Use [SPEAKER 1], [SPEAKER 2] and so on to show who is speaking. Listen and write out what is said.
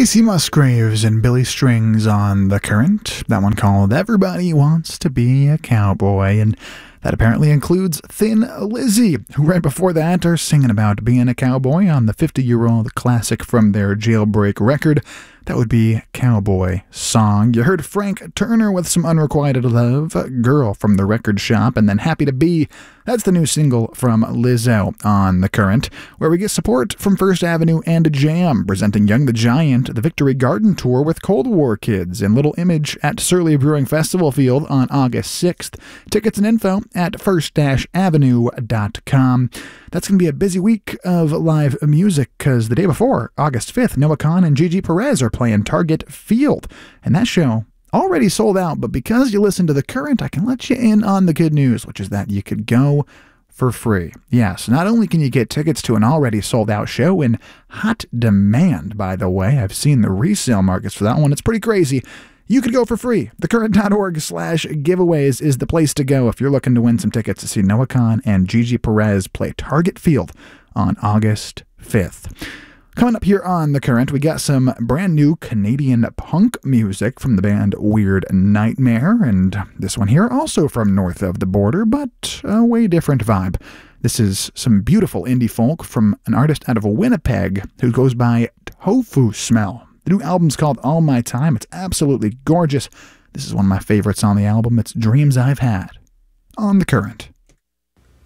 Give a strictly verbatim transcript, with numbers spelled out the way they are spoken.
[SPEAKER 1] Casey Musgraves and Billy Strings on The Current. That one called Everybody Wants to Be a Cowboy. And that apparently includes Thin Lizzy, who right before that are singing about being a cowboy on the fifty-year-old classic from their Jailbreak record. That would be Cowboy Song. You heard Frank Turner with some Unrequited Love, Girl from the Record Shop, and then Happy to Be. That's the new single from Lizzo on The Current, where we get support from First Avenue and Jam, presenting Young the Giant, the Victory Garden Tour with Cold War Kids and Little Image at Surly Brewing Festival Field on August sixth. Tickets and info at first avenue dot com. That's going to be a busy week of live music, because the day before, August fifth, Noah Kahan and Gigi Perez are playing Target Field, and that show already sold out. But because you listen to The Current, I can let you in on the good news, which is that you could go for free. Yes, not only can you get tickets to an already sold out show in hot demand, by the way, I've seen the resale markets for that one, it's pretty crazy. You could go for free. thecurrent.org slash giveaways is the place to go if you're looking to win some tickets to see Noah Kahan and Gigi Perez play Target Field on August fifth. Coming up here on The Current, we got some brand new Canadian punk music from the band Weird Nightmare, and this one here also from north of the border, but a way different vibe. This is some beautiful indie folk from an artist out of Winnipeg who goes by Tofu Smell. The new album's called All My Time. It's absolutely gorgeous. This is one of my favorites on the album. It's Dreams I've Had on The Current.